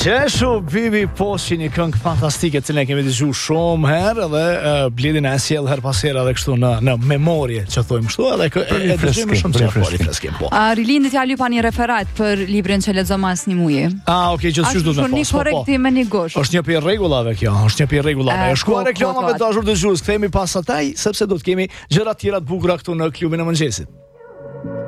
Qeshu Bibi Poshi, një këngë fantastike të ne kemi dëgju shumë herë dhe Bledi na e sjell her pas here edhe kështu në memorie, që thojmë kështu, edhe e dëgjojmë shumë se po freskim po. Rilindit ja lypa një referat për librin që lexo mas një muji. Okay, gjithçka duhet të pas. Është korrekti me një gosh. Është një pjesë rregullave kjo, është një pjesë rregullave. E shkuar reklamave dashur dëgjues, kthehemi pas asaj sepse do të kemi gjëra të tjera të bukura këtu në klubin e mëngjesit.